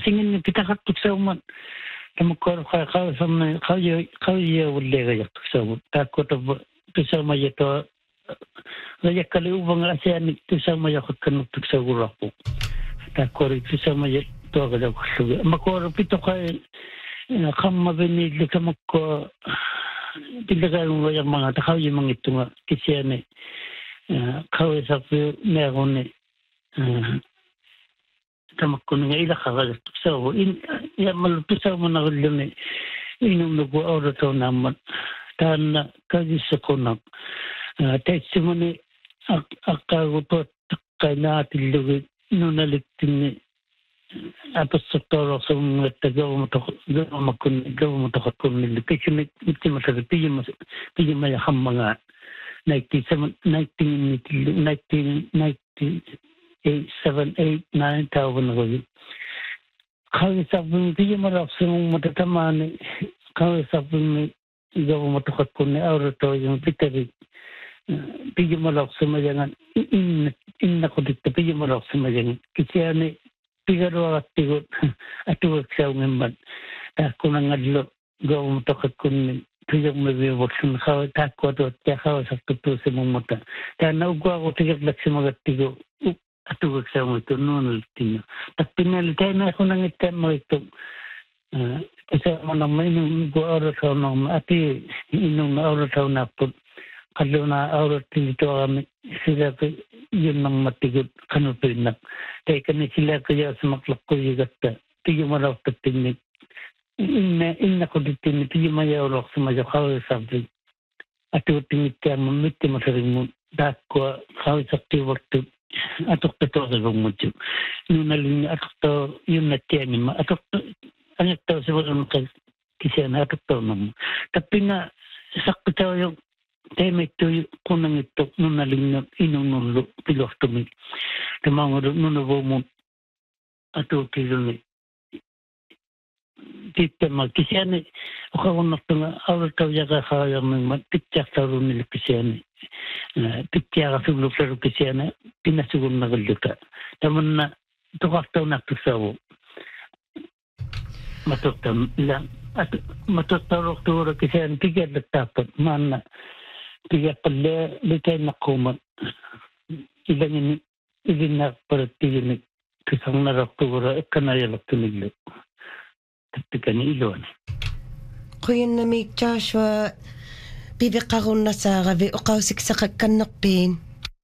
singin pitakat sauman tamakor kha samne khaye ulle ga sau takot pisama yeto Raya kali ubang ASEAN itu sama ya kan untuk segurapu. Takor itu sama ya tu agak jauh. Makor pito kay kamma beni lekam ko tilaga yang mga takaw yung mga ito nga kisiyane kawai sabi meron tamak ko nga ilakagal so ya malutusaw mo na ulit inong nag-aura to naman tan kagisa ko na testimony akagutot kay natin lugit nunalitin ni atas sektor sa mga tagaw mo to kun nilipin iti masarap pili mayakam mga 1978-9 taon na ko kaya sabing pili marap sa mga matatamaan kaya sabing igaw mo to kun ni aura to yung pitari pili marap sa mayangan inna ko dito pili marap sa mayangan kasi ani Pigaro at work sa umimban. Kung ang adlo, gawin mo to kakun, tuyang mabiwaksan ka, takwa to at yakaw sa tuto sa mong mata. Kaya naugwa ko tigak lak sa mga tigo, at work sa umito, noon ulitin nyo. At pinalitay na ako ng item mo ito. Kasi mo naman, inong go-aura sa naman, ati inong na-aura sa napod. Kalau na aura dito kami sila yun ng matigot kanupin na kaya kani sila kaya sumaklak ko yung gata tiyo maraw tatingin inna ko dito ni tiyo mayawalak sa majakaw sabi at tingit kaya mamiti masaring mo dako kawai sakti waktu atok tato sa bang mucho nunaling atok to yun na tiyan ma atok to anak to sa mga kisya na atok to naman tapi na sakti to yung Teme itu kunang itu nunaling inong nulo pilos tumi. Temang nunawo mo ato kilo ni. Kita magkisyan ako na tunga awal taw yaga kaya ng pityak taro nila kisyan. Pityak sulo pero kisyan pinasugon na galuta. Taman na tukak taw na tusawo. Matutam lang at matutaro turo kisyan tigad tapat man tiga pala litay na kumat ilangin na partiyan kisang naraktura kanayalak tumiglo tapos ni ilon Kuya na may Joshua bibikaron na sa gabi o kausik sa kakanakpin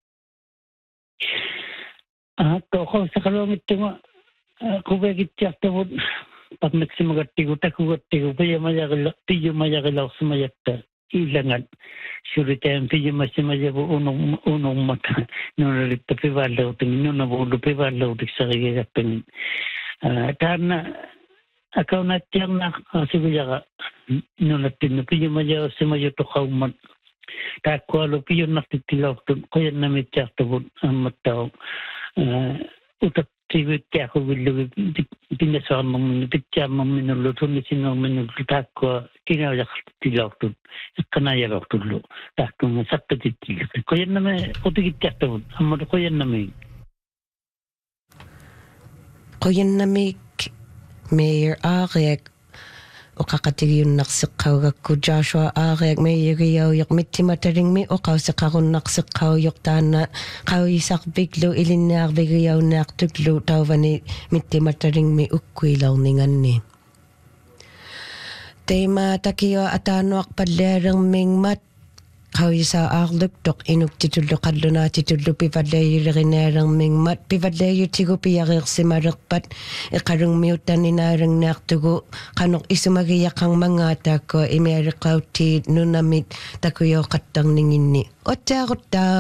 ko sa kalungit nga kubagit siya tawod pag nagsimagatigo takugatigo kaya mayagalaw sumayakta ilangan suritayan piyo masimayabu unong mata nung pipalaw tingin nung nabulo pipalaw sa kagagapin karena akaw na tiyang na siguro ka nung natin piyo mayaw simayo to kauman takwalo piyo nakitilaw kaya namin tiyak tabon ang mataw utak Tiwit kaya ko bilo pinasama mo pitya mo minuluto ni sino minuluto ko kinaya tilaw to kanaya to lo takto mo sakta titil ko yan naman utigit to amo ko yan naman Mayor Arek o kakatigiyon naksikaw ko Joshua Arek may yaw yak mitimataring mi o kaw sa kakon naksikaw yak tana kaw isak biglo ilinar bigyaw naktuglo tawani mitimataring mi ukwilaw ningan ni tema takiyo atano ak padlerang mingmat kaw isa akluk tok inuk titulo kadlo na titulo pivadlayo rinarang mingmat pivadlayo tigo piyarir si marakpat ikarang miutan inarang naktugo kanok isumagiyak ang mga tako imerikaw ti nunamit takuyo katang ningin ni o